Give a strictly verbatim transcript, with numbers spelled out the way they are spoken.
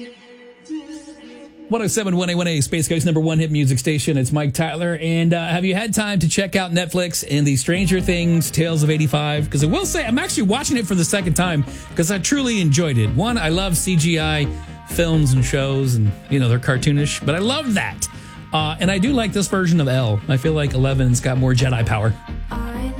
one oh seven point one A one A, Space Coast number one hit music station. It's Mike Tyler. And uh, have you had time to check out Netflix and the Stranger Things Tales of eighty-five? Because I will say, I'm actually watching it for the second time because I truly enjoyed it. One, I love C G I films and shows, and, you know, they're cartoonish, but I love that. Uh, and I do like this version of Elle. I feel like Eleven's got more Jedi power.